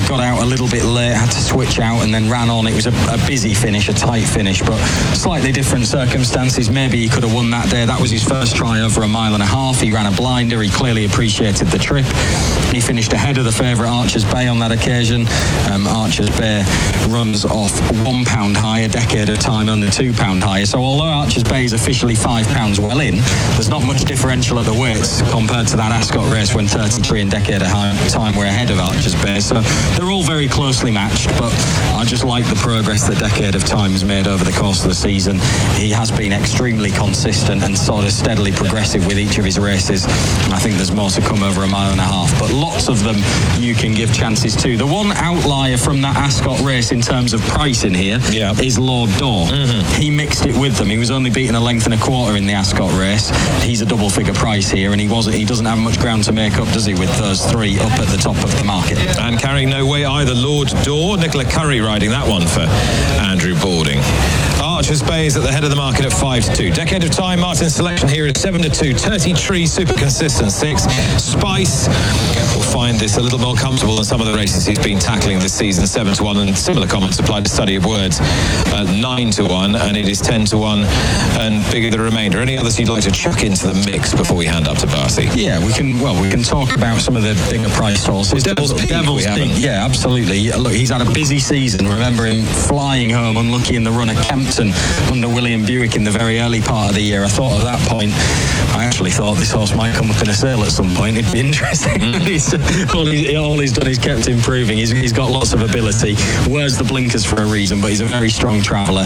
got out a little bit late, had to switch out and then ran on. It was a busy finish, a tight finish, but slightly different circumstances. Maybe he could have won that day. That was his first try over a mile and a half. He ran a blinder. He clearly appreciated the trip. He finished ahead of the favourite Archer's Bay on that occasion. Archer's Bay runs off £1 high, a decade of time under £2 higher. So although Archer's Bay is officially £5 well in, there's not much differential at the weights compared to that Ascot race when 33 and decade of time were ahead of Archer's Bay. So they're all very closely matched, but I just like the progress that Decade of Time has made over the course of the season. He has been extremely consistent and sort of steadily progressive with each of his races. And I think there's more to come over a mile and a half, but lots of them you can give chances to. The one outlier from that Ascot race in terms of pricing here is Lord Dore. He mixed it with them. He was only beaten a length and a quarter in the Ascot race. He's a double figure price here, and he doesn't have much ground to make up, does he, with those three up at the top of the market. And carrying no weight either, Lord Dore. Nicola Curry riding that one for Andrew Balding. Archer's Bay is at the head of the market at 5-2. Decade of Time, Martin's selection here is 7-2. 30 Tree, super consistent, 6. Spice will find this a little more comfortable than some of the races he's been tackling this season. 7-1, and similar comments apply to Study of Words. 9-1, and it is 10-1 and bigger the remainder. Any others you'd like to chuck into the mix before we hand up to Barty? Yeah, we can talk about some of the bigger priced horses. Devil's Peak, yeah, absolutely. Look, he's had a busy season. Remember him flying home unlucky in the run at Kempton under William Buick in the very early part of the year. I thought at that point, I actually thought this horse might come up in a sale at some point. It'd be interesting. All he's done is kept improving. He's got lots of ability. Wears the blinkers for a reason, but he's a very strong traveller.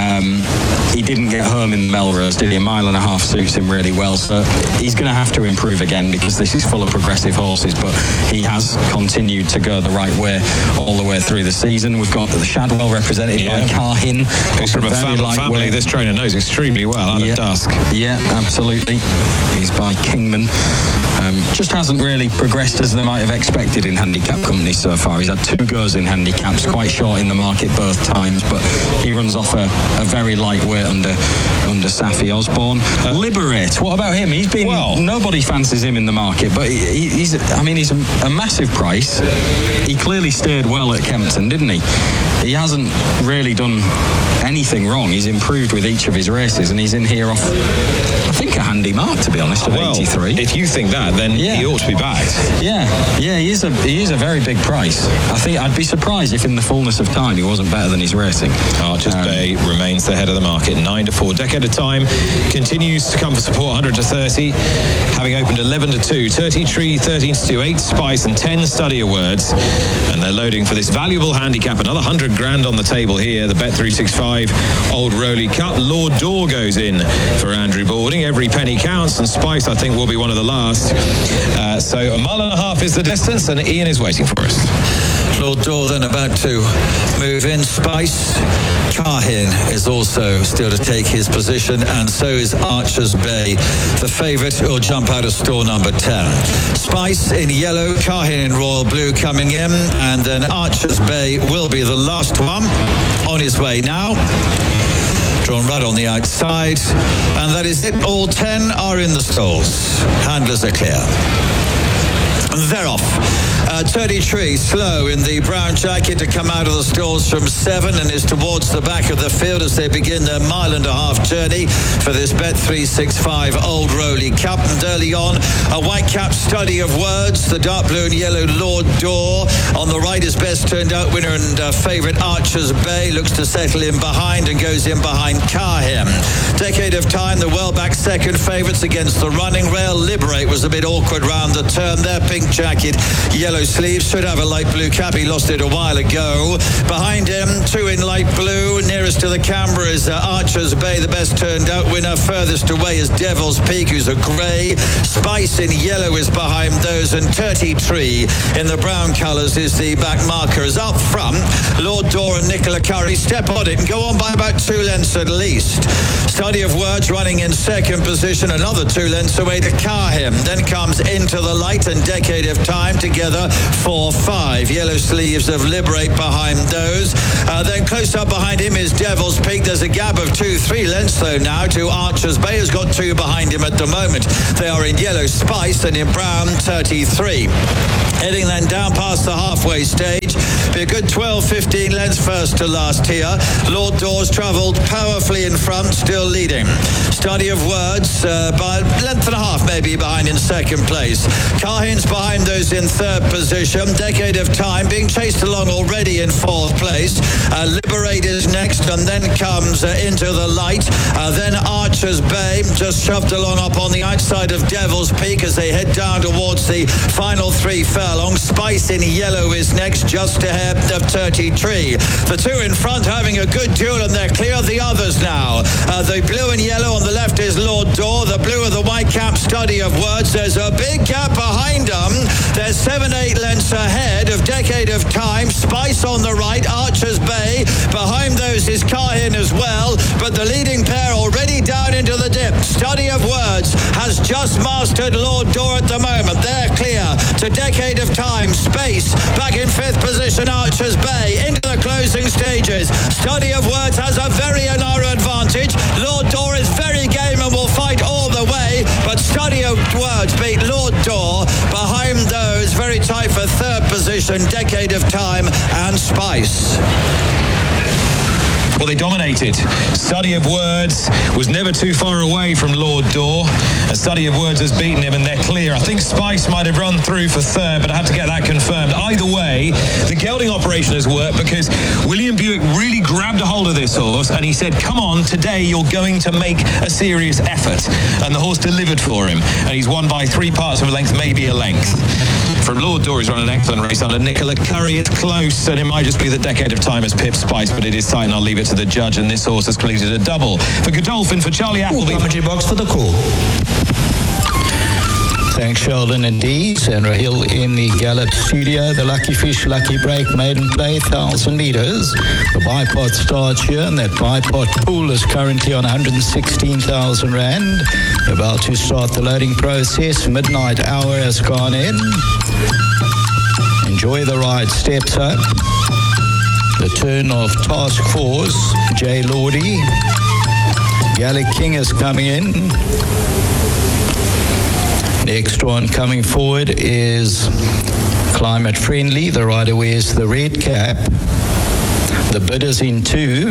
He didn't get home in Melrose, did he? A mile and a half suits him really well, so he's going to have to improve again because this is full of progressive horses, but he has continued to go the right way all the way through the season. We've got the Shadwell represented by Carhin, who's from a family this trainer knows extremely well out of Dusk. Yeah, absolutely. He's by Kingman. Just hasn't really progressed as they might have expected in handicap company so far. He's had 2 goes in handicaps, quite short in the market both times, but he runs off a very lightweight under Safi Osborne. Liberate, what about him? He's been nobody fancies him in the market, but he's a massive price. He clearly stayed well at Kempton, didn't he? He hasn't really done anything wrong. He's improved with each of his races, and he's in here off, I think, a handy mark, to be honest, of 83. If you think that, then he ought to be backed. Yeah, he is a very big price. I think I'd be surprised if in the fullness of time he wasn't better than his racing. Archer's Bay remains the head of the market, 9-4. Decade of Time continues to come for support, 100-30, having opened 11-2. 30 Tree, 13-2, 8 Spice, and 10 Study of Words, and they're loading for this valuable handicap. Another 100 grand on the table here. The Bet365 Old Rowley Cup. Lord Dore goes in for Andrew Balding. Every penny counts, and Spice, I think, will be one of the last. So a mile and a half is the distance, and Ian is waiting for us. Lord Dore then about to move in. Spice. Carhin is also still to take his position, and so is Archer's Bay, the favourite, who will jump out of store number 10. Spice in yellow, Carhin in royal blue coming in, and then Archer's Bay will be the last one on his way now. Drawn right on the outside, and that is it. All 10 are in the stalls. Handlers are clear. And they're off. 30 Tree, slow in the brown jacket to come out of the stalls from 7 and is towards the back of the field as they begin their mile and a half journey for this Bet365 Old Rowley Cup. And early on, a white cap Study of Words, the dark blue and yellow Lord Dore. On the right is best turned out winner and favourite Archer's Bay, looks to settle in behind and goes in behind Carhin. Decade of Time, the well-back second favourites against the running rail. Liberate was a bit awkward round the turn there. Pink jacket, yellow sleeves, should have a light blue cap. He lost it a while ago. Behind him, 2 in light blue. Nearest to the camera is Archer's Bay, the best turned out winner. Furthest away is Devil's Peak, who's a grey. Spice in yellow is behind those, and 30 Tree in the brown colours is the back markers. Up front, Lord Dore and Nicola Curry step on it and go on by about 2 lengths at least. Study of Words running in second position, another 2 lengths away to Carhin. Then comes Into the Light and Decade Decade of Time together 4-5. Yellow Sleeves of Liberate behind those. Then close up behind him is Devil's Peak. There's a gap of 2-3 lengths though now to Archer's Bay, has got 2 behind him at the moment. They are in Yellow Spice and in Brown 33. Heading then down past the halfway stage. Be a good 12-15 lengths first to last here. Lord Dawes travelled powerfully in front, still leading. Study of Words by a length and a half maybe behind in second place. Carhin's behind those in third position. Decade of Time being chased along already in fourth place. Liberate is next, and then comes Into the Light. Then Archer's Bay just shoved along up on the outside of Devil's Peak as they head down towards the final 3 furlongs. Spice in yellow is next, just ahead of 33. The 2 in front having a good duel, and they're clear of the others now. The blue and yellow on the left is Lord Dore. The blue of the white cap, Study of Words. There's a big gap behind them. There's 7-8 lengths ahead of Decade of Time. Spice on the right, Archer's Bay. Behind those is Carhin as well, but the leading pair already down into the dip. Study of Words has just mastered Lord Dore at the moment. They're clear to Decade of Time. Space back in 5th position, Archer's Bay into the closing stages. Study of Words has a very narrow advantage. Lord Dore is very game and will fight all the way, but Study of Words beat Lord Dore. Behind those, very tight for 3rd position, Decade of Time and Spice. Well, they dominated. Study of Words was never too far away from Lord Dore. A Study of Words has beaten him and they're clear. I think Spice might have run through for 3rd, but I have to get that confirmed. Either way, the gelding operation has worked because William Buick really grabbed a hold of this horse and he said, come on, today you're going to make a serious effort. And the horse delivered for him. And he's won by 3 parts of a length, maybe a length. From Lord Dore, he's run an excellent race under Nicola Curry. It's close, and it might just be the Decade of Time as Pip Spice, but it is tight, and I'll leave it to the judge, and this horse has completed a double. For Godolphin, for Charlie Appleby. Commentary box for the call. Thanks, Sheldon and Dee. Sandra Hill in the Gallup studio. The Lucky Fish, Lucky Break, maiden play, 1,000 metres. The bipod starts here, and that bipod pool is currently on 116,000 Rand. About to start the loading process. Midnight hour has gone in. Enjoy the ride, steps up. The turn of Task Force, J. Lordy. Gallic King is coming in. Next one coming forward is Climate Friendly. The rider wears the red cap. The bidders in 2.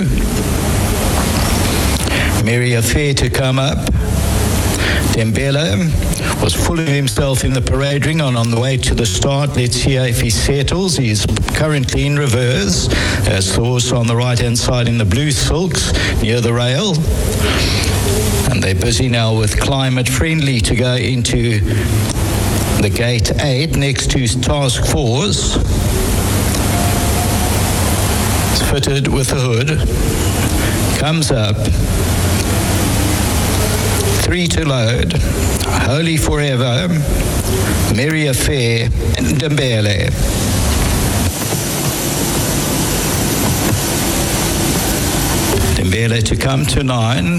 Merry Affair to come up. Dembele was full of himself in the parade ring on the way to the start. Let's hear if he settles. He's currently in reverse. There's the horse on the right-hand side in the blue silks near the rail. And they're busy now with Climate Friendly to go into the gate 8 next to Task Force. It's fitted with a hood. Comes up. 3 to load. Holy Forever, Merry Affair, and Dembele. Dembele to come to 9.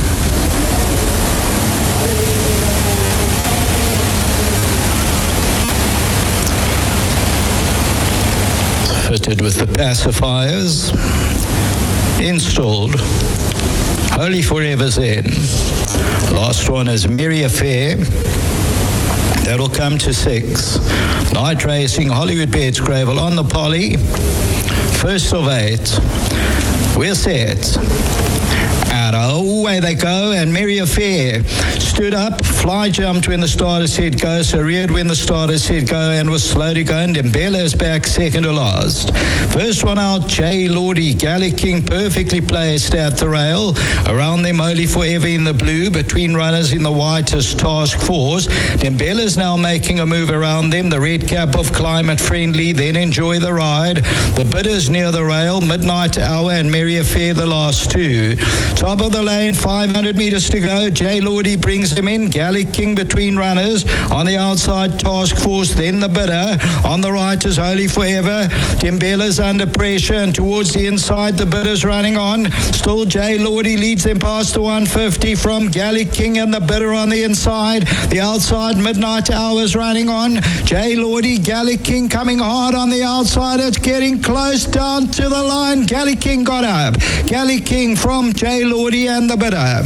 Fitted with the pacifiers. Installed. Holy Forever's in. Last one is Merry Affair. That'll come to 6. Night Racing, Hollywood Beds Gravel on the poly. First of 8. We're set. And away they go, and Merry Affair stood up, fly jumped when the starter said go, so reared when the starter said go, and was slow to go, and Dembele is back second to last. First one out, J. Lordy, Gallic King perfectly placed at the rail. Around them, Holy Forever in the blue, between runners in the white is Task Force. Dembele is now making a move around them, the red cap of Climate Friendly, then Enjoy the Ride. The bidders near the rail, Midnight Hour and Merry Affair the last 2. Top of the lane, 500 metres to go. J. Lordy brings brings him in. Gallic King between runners. On the outside, Task Force, then the bidder. On the right is Holy Forever. Timbella's under pressure, and towards the inside, the bidder's running on. Still, J. Lordy leads them past the 150 from Gallic King and the bidder on the inside. The outside, Midnight Hours running on. J. Lordy, Gallic King coming hard on the outside. It's getting close down to the line. Gallic King got up. Gallic King from J. Lordy and the bidder.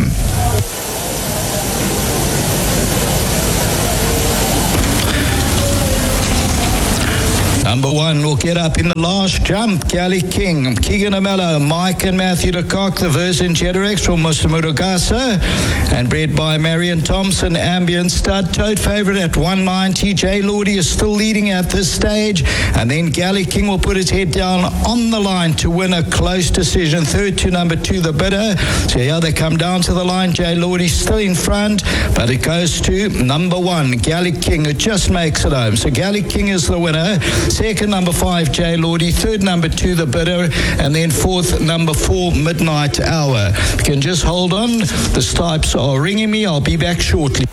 Number 1 will get up in the last jump. Gallic King, Keegan Amello, Mike and Matthew de Kock, the Virgin Jeterex from Mustamurugasa, and bred by Marion Thompson. Ambient stud, tote favourite at 190. J. Lordy is still leading at this stage, and then Gallic King will put his head down on the line to win a close decision. Third to number 2, the bidder. So here they come down to the line. J. Lordy still in front, but it goes to number 1, Gallic King, who just makes it home. So Gallic King is the winner. Second, number 5, J. Lordy. Third, number 2, the bidder. And then fourth, number 4, Midnight Hour. You can just hold on. The Stipes are ringing me. I'll be back shortly.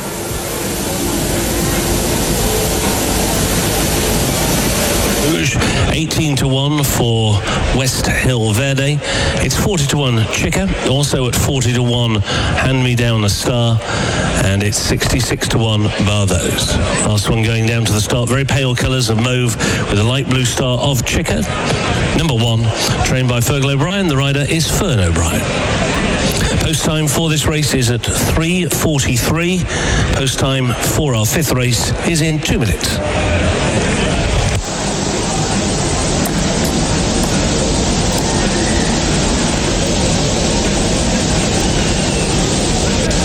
Rouge, 18-1 for West Hill Verde. It's 40-1 Chica, also at 40-1 Hand Me Down a Star, and it's 66-1 Barthos. Last one going down to the start, very pale colours of mauve with a light blue star of Chica. Number 1, trained by Fergal O'Brien. The rider is Fern O'Brien. Post time for this race is at 3:43. Post time for our 5th race is in 2 minutes.